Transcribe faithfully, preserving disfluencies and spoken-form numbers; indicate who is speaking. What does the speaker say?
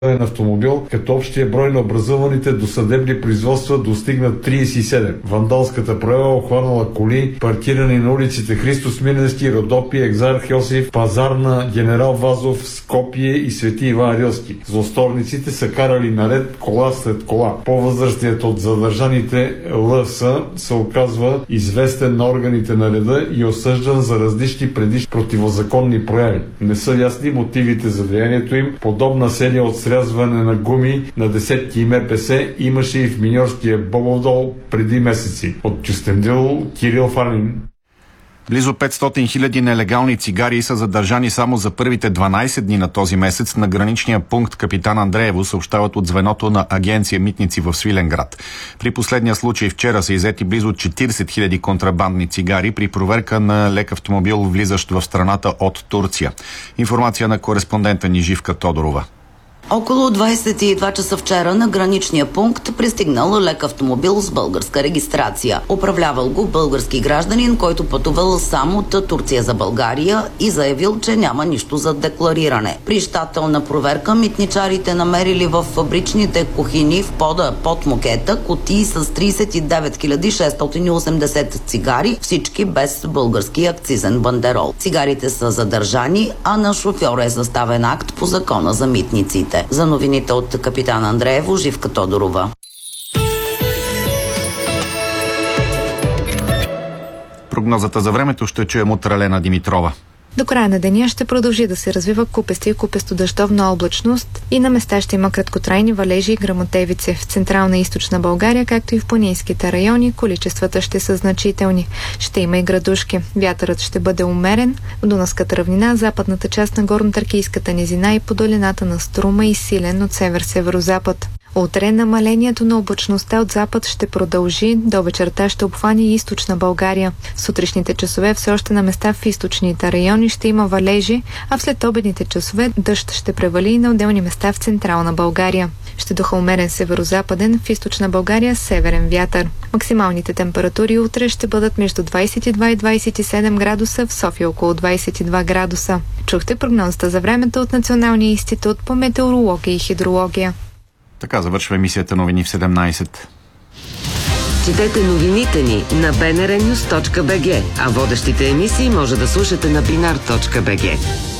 Speaker 1: на автомобил, като общия брой на образуваните досъдебни производства достигна тридесет и седем. Вандалската проява охванала коли, паркирани на улиците Христо Смирненски, Родопи, Екзарх Йосиф, Пазарна, Генерал Вазов, Скопие и Свети Иван Рилски. Злосторниците са карали наред кола след кола. По-възрастният от задържаните ЛС се оказва известен на органите на реда и осъждан за различни предишни противозаконни прояви. Не са ясни мотивите за деянието им. Подобна серия от срязване на гуми на десетки ем пе се имаше и в миньорския Бобов дол преди месеци. От Кюстендил, Кирил Фанин.
Speaker 2: Близо петстотин хиляди нелегални цигари са задържани само за първите дванайсет дни на този месец на граничния пункт Капитан Андреево, съобщават от звеното на агенция Митници в Свиленград. При последния случай вчера са иззети близо четирийсет хиляди контрабандни цигари при проверка на лек автомобил, влизащ в страната от Турция. Информация на кореспондента ни Живка Тодорова.
Speaker 3: Около двайсет и два часа вчера на граничния пункт пристигнал лек автомобил с българска регистрация. Управлявал го български гражданин, който пътувал само от Турция за България и заявил, че няма нищо за деклариране. При щателна проверка митничарите намерили в фабричните кухини в пода под мокета кутии с трийсет и девет хиляди шестстотин и осемдесет цигари, всички без български акцизен бандерол. Цигарите са задържани, а на шофьора е съставен акт по закона за митниците. За новините от Капитан Андреево, Живка Тодорова.
Speaker 2: Прогнозата за времето ще чуем от Ралена Димитрова.
Speaker 4: До края на деня ще продължи да се развива купеста и купесто-дъждовна облачност и на места ще има краткотрайни валежи и гръмотевици. В централна и източна България, както и в планинските райони, количествата ще са значителни. Ще има и градушки. Вятърът ще бъде умерен. В Дунавската равнина, западната част на горно-тракийската низина и по долината на Струма и силен от север-северозапад. Утре намалението на облачността от запад ще продължи, до вечерта ще обхване и източна България. В сутрешните часове все още на места в източните райони ще има валежи, а в следобедните часове дъжд ще превали и на отделни места в централна България. Ще духа умерен северозападен, в източна България северен вятър. Максималните температури утре ще бъдат между двайсет и два и двайсет и седем градуса, в София около двайсет и два градуса. Чухте прогнозата за времето от Националния институт по метеорология и хидрология.
Speaker 2: Така завършва емисията Новини в седемнайсет.
Speaker 5: Четете новините ни на би ен ар нюз точка би джи, а водещите емисии може да слушате на бинар точка би джи.